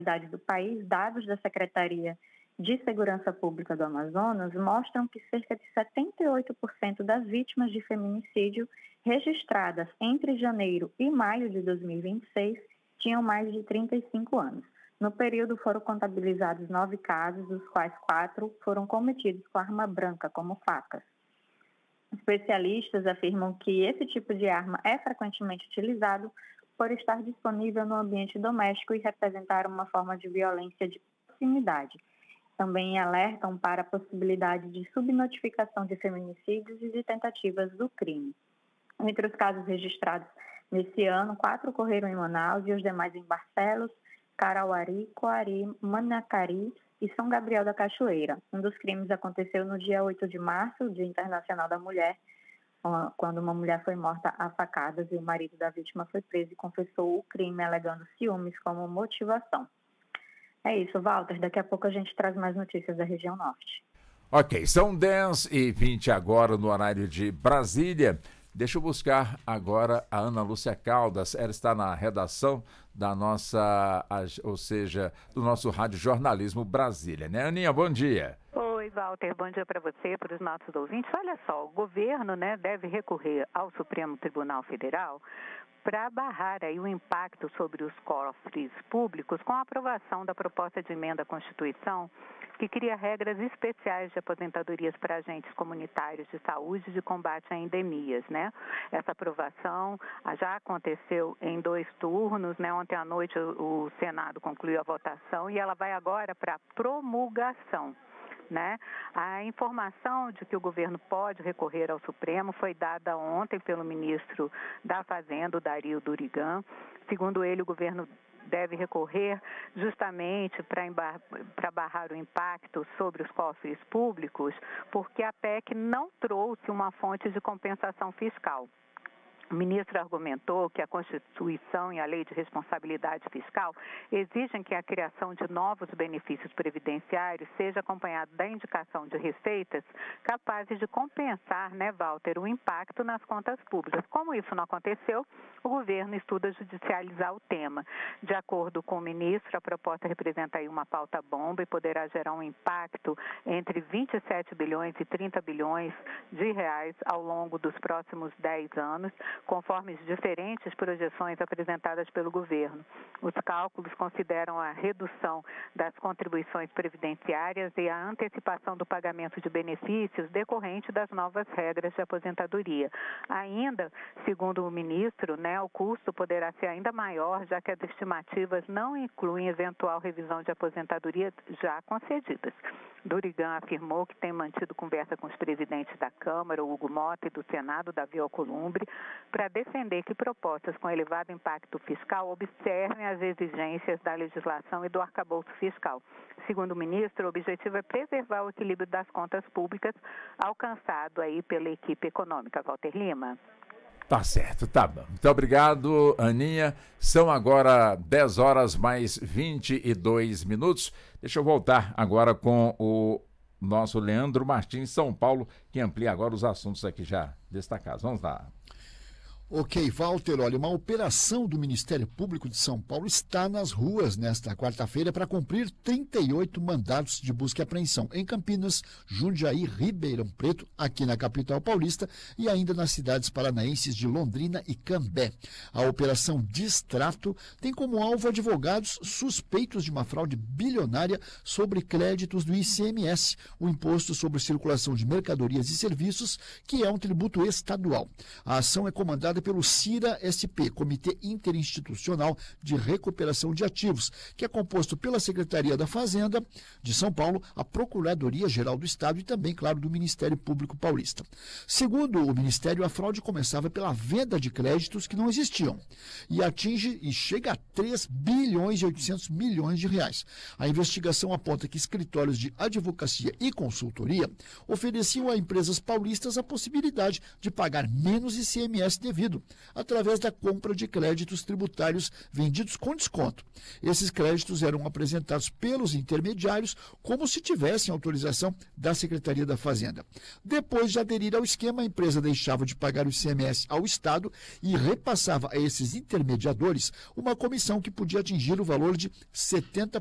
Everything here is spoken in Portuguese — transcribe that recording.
do país, dados da Secretaria de Segurança Pública do Amazonas mostram que cerca de 78% das vítimas de feminicídio registradas entre janeiro e maio de 2026 tinham mais de 35 anos. No período foram contabilizados 9 casos, dos quais 4 foram cometidos com arma branca, como facas. Especialistas afirmam que esse tipo de arma é frequentemente utilizado por estar disponível no ambiente doméstico e representar uma forma de violência de proximidade. Também alertam para a possibilidade de subnotificação de feminicídios e de tentativas do crime. Entre os casos registrados nesse ano, 4 ocorreram em Manaus e os demais em Barcelos, Carauari, Coari, Manacari e São Gabriel da Cachoeira. Um dos crimes aconteceu no dia 8 de março, Dia Internacional da Mulher, quando uma mulher foi morta a facadas e o marido da vítima foi preso e confessou o crime, alegando ciúmes como motivação. É isso, Walter. Daqui a pouco a gente traz mais notícias da região norte. Ok, são 10h20 agora no horário de Brasília. Deixa eu buscar agora a Ana Lúcia Caldas. Ela está na redação da nossa, ou seja, do nosso Rádio Jornalismo Brasília, né, Aninha? Bom dia. Oi, Walter, bom dia para você, para os nossos ouvintes. Olha só, o governo, deve recorrer ao Supremo Tribunal Federal para barrar aí o impacto sobre os cofres públicos com a aprovação da proposta de emenda à Constituição que cria regras especiais de aposentadorias para agentes comunitários de saúde e de combate a endemias, né? Essa aprovação já aconteceu em 2 turnos, né? Ontem à noite o Senado concluiu a votação e ela vai agora para promulgação. Né? A informação de que o governo pode recorrer ao Supremo foi dada ontem pelo ministro da Fazenda, o Dario Durigan. Segundo ele, o governo deve recorrer justamente para barrar o impacto sobre os cofres públicos, porque a PEC não trouxe uma fonte de compensação fiscal. O ministro argumentou que a Constituição e a Lei de Responsabilidade Fiscal exigem que a criação de novos benefícios previdenciários seja acompanhada da indicação de receitas capazes de compensar, Walter, o impacto nas contas públicas. Como isso não aconteceu, o governo estuda judicializar o tema. De acordo com o ministro, a proposta representa aí uma pauta bomba e poderá gerar um impacto entre 27 bilhões e 30 bilhões de reais ao longo dos próximos 10 anos, conforme as diferentes projeções apresentadas pelo governo. Os cálculos consideram a redução das contribuições previdenciárias e a antecipação do pagamento de benefícios decorrente das novas regras de aposentadoria. Ainda, segundo o ministro, o custo poderá ser ainda maior, já que as estimativas não incluem eventual revisão de aposentadoria já concedidas. Durigan afirmou que tem mantido conversa com os presidentes da Câmara, o Hugo Mota, e do Senado, Davi Alcolumbre, para defender que propostas com elevado impacto fiscal observem as exigências da legislação e do arcabouço fiscal. Segundo o ministro, o objetivo é preservar o equilíbrio das contas públicas alcançado aí pela equipe econômica. Walter Lima. Tá certo, tá bom. Muito obrigado, Aninha. São agora 10 horas mais 22 minutos. Deixa eu voltar agora com o nosso Leandro Martins, São Paulo, que amplia agora os assuntos aqui já destacados. Vamos lá. Ok, Walter, olha, uma operação do Ministério Público de São Paulo está nas ruas nesta quarta-feira para cumprir 38 mandados de busca e apreensão em Campinas, Jundiaí, Ribeirão Preto, aqui na capital paulista e ainda nas cidades paranaenses de Londrina e Cambé. A operação Distrato tem como alvo advogados suspeitos de uma fraude bilionária sobre créditos do ICMS, o Imposto sobre Circulação de Mercadorias e Serviços, que é um tributo estadual. A ação é comandada pelo CIRA-SP, Comitê Interinstitucional de Recuperação de Ativos, que é composto pela Secretaria da Fazenda de São Paulo, a Procuradoria-Geral do Estado e também, claro, do Ministério Público Paulista. Segundo o Ministério, a fraude começava pela venda de créditos que não existiam e atinge e chega a 3 bilhões e 800 milhões de reais. A investigação aponta que escritórios de advocacia e consultoria ofereciam a empresas paulistas a possibilidade de pagar menos ICMS devido obtido através da compra de créditos tributários vendidos com desconto. Esses créditos eram apresentados pelos intermediários como se tivessem autorização da Secretaria da Fazenda. Depois de aderir ao esquema, a empresa deixava de pagar o ICMS ao Estado e repassava a esses intermediadores uma comissão que podia atingir o valor de 70%